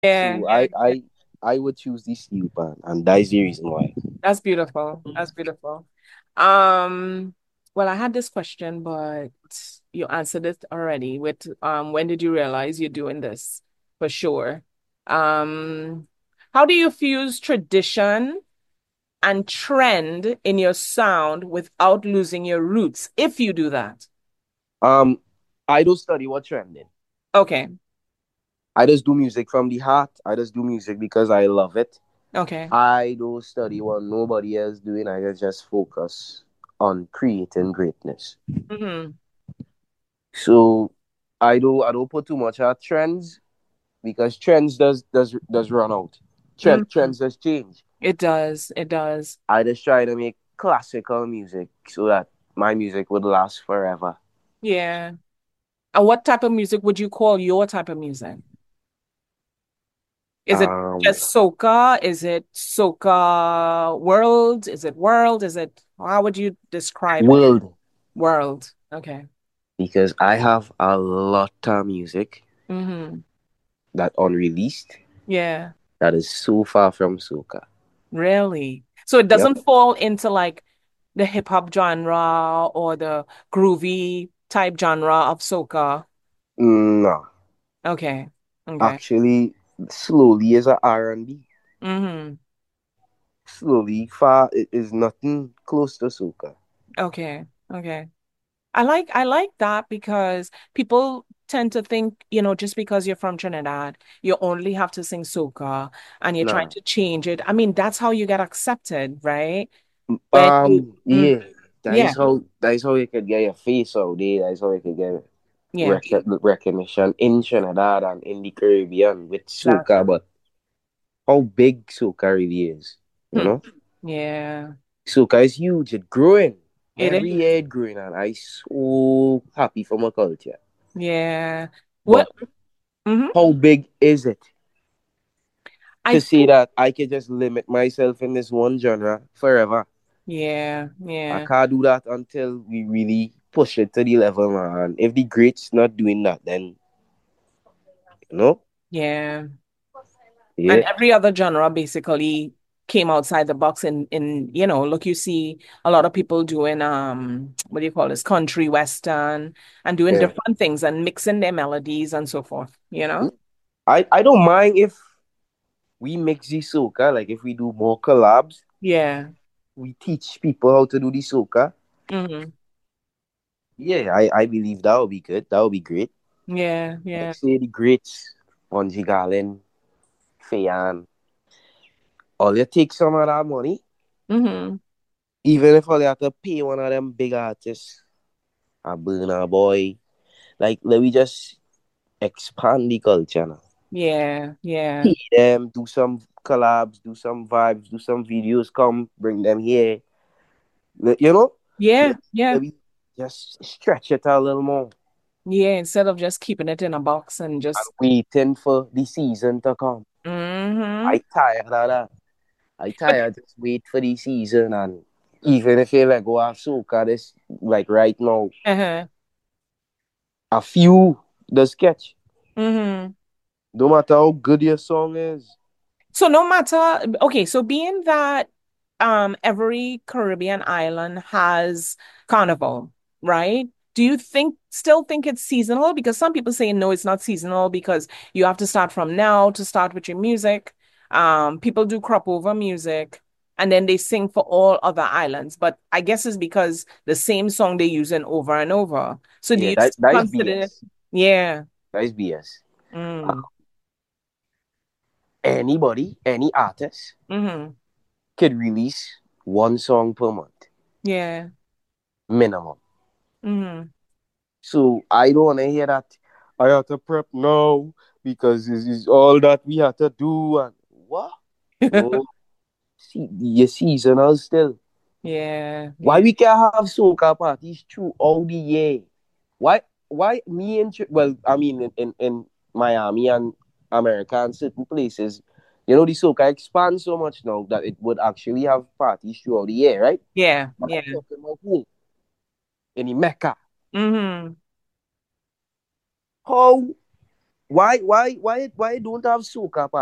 Yeah, So yeah, yeah. I would choose the steel pan, and that is the reason why. That's beautiful. That's beautiful. Um, well, I had this question, but you answered it already with when did you realize you're doing this for sure? Um, how do you fuse tradition and trend in your sound without losing your roots, if you do that? Um, I don't study what trending. Okay, I just do music from the heart. I just do music because I love it. okay. I don't study what nobody else doing. I just focus on creating greatness. Hmm. So I don't put too much at trends because trends does run out. Hmm. Trends does change. It does. It does. I just try to make classical music so that my music would last forever. Yeah. And what type of music would you call your type of music? Is it Um, just soca? Is it soca world? Is it world? Is it, how would you describe it? world World. Okay. because I have a lot of music Mm-hmm. that unreleased Yeah, that is so far from soca. really. So it Yep. doesn't fall into like the hip hop genre or the groovy type genre of soca. No, Okay. Okay. actually, slowly is a R&B. Mm-hmm. Slowly, far it is nothing close to soca. Okay. Okay. I like that because people tend to think, just because you're from Trinidad, you only have to sing soca and you're trying No. to change it. I mean, that's how you get accepted, right? When you Yeah. yeah, That is how you could get your face out there. That is how you could get yeah, recognition in Trinidad and in the Caribbean with soca. exactly. But how big soca really is, you Hmm. know? Yeah, Soca is huge. It's growing. it Every is. year it's growing, and I so happy for my culture. Yeah. What? But Hmm. how big is it I to say think, that I can just limit myself in this one genre forever? yeah, I yeah, can't do that until we really push it to the level, man. If the greats not doing that, then you know, yeah. And yeah, every other genre basically came outside the box look, you see a lot of people doing what do you call this, country western and doing yeah. different things and mixing their melodies and so forth, you know? I don't mind if we mix the soca, like if we do more collabs, Yeah. we teach people how to do the soca. Hmm. Yeah, I believe that would be good. That would be great. Yeah, Like yeah. say the greats, Bunji Garlin, Fayan, all you take some of that money, Hmm. even if all you have to pay one of them big artists, a Burna Boy, like let me just expand the culture now. Yeah, yeah. Pay them, do some collabs, do some vibes, do some videos, come bring them here. You know, Yeah, let, yeah. let me just stretch it a little more. Yeah, instead of just keeping it in a box and And just waiting for the season to come. hmm. I tired of that. I But tired just wait for the season and even if you like go off soca this like right now, uh-huh. a few the sketch. Hmm. No matter how good your song is. So no matter, okay, so being that every Caribbean island has carnival, right? Do you still think it's seasonal? Because some people say no, it's not seasonal because you have to start from now to start with your music. People do crop over music and then they sing for all other islands. But I guess it's because the same song they're using over and over. So do Yeah, you that is consider it? BS. Yeah. That is BS. Mm. Anybody, any artist Hmm. could release one song per month, Yeah. minimum. Hmm. So I don't want to hear that. I have to prep now because this is all that we have to do. And what? No, see, your seasonal still. Yeah, Why yeah. we can't have soca parties throughout the year? Why me and well, I mean in Miami and America and certain places, the soca expands so much now that it would actually have parties throughout the year, right? Yeah, But I'm yeah. talking about home in the Mecca. Hmm. How? why don't have soca,